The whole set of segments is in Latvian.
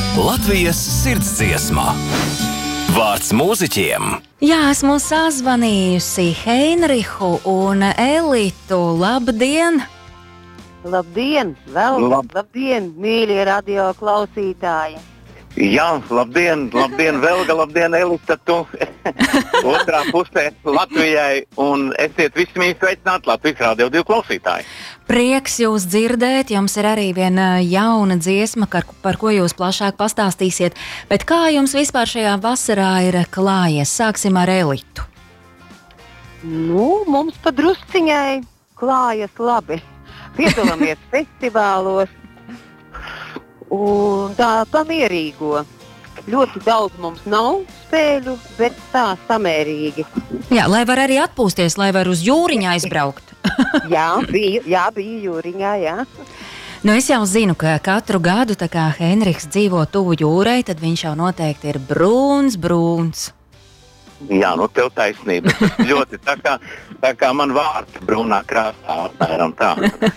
Latvijas sirdsdziesma. Vārds mūziķiem. Jā, esmu sazvanījusi Heinrihu un Elitu. Labdien! Labdien, labdien, mīļie radio klausītāji! Jā, labdien, Velga, labdien, Elita, tu otrā pusē Latvijai, un esiet visi mīļi sveicināti Latvijas Radio 2 klausītāji. Prieks jūs dzirdēt, jums ir arī viena jauna dziesma, par ko jūs plašāk pastāstīsiet, bet kā jums vispār šajā vasarā ir klājies? Sāksim ar Elitu. Mums pa drusciņai klājas labi. Piedalāmies festivālos. Un tā pamierīgo. Ļoti daudz mums nav spēļu, bet tā samērīgi. Jā, lai var arī atpūsties, lai var uz jūriņā aizbraukt. jā, bija jūriņā, jā. Nu, es jau zinu, ka katru gadu, tā kā Heinrichs dzīvo tuvu jūrai, tad viņš jau noteikti ir brūns. Jā, tev taisnība. Tas ļoti tā kā man vārds brūnā krāsā, apmēram tā.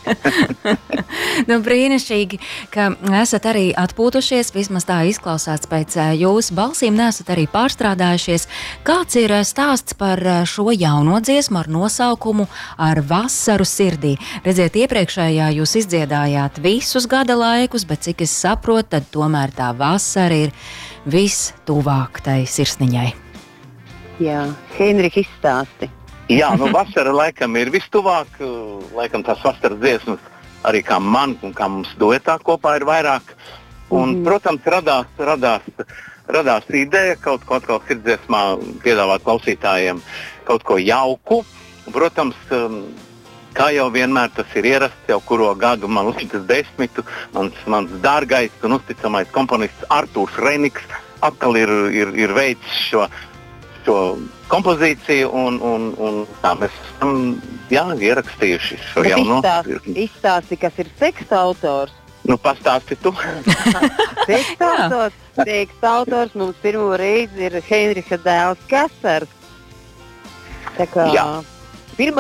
Brīnišķīgi, ka esat arī atpūtušies, vismaz tā izklausās pēc jūsu balsīm, neesat arī pārstrādājušies. Kāds ir stāsts par šo jauno dziesmu ar nosaukumu Ar vasaru sirdī? Redziet, iepriekšējā jūs izdziedājāt visus gada laikus, bet cik es saprotu, tad tomēr tā vasara ir vistuvāk tai sirsniņai. Jā, Heinrich izstāsti. Jā, vasara laikam ir vistuvāk, laikam tās vasaras dziesmas arī kā man un kā mums duetā kopā ir vairāk. Un, protams, radās ideja kaut ko atkal sirdsdziesmā piedāvāt klausītājiem kaut ko jauku. Protams, kā jau vienmēr tas ir ierasts, jau kuro gadu man uzticas desmitu, mans dārgais un uzticamais komponists Artūrs Reiniks atkal ir veicis šo kompozīciju un tā mēs esam ierakstījuši šo jauno. Izstāsti, kas ir teksta autors. Pastāsti tu. Teksta autors mums pirmo reizi ir Heinricha dēls Kasars. Tā kā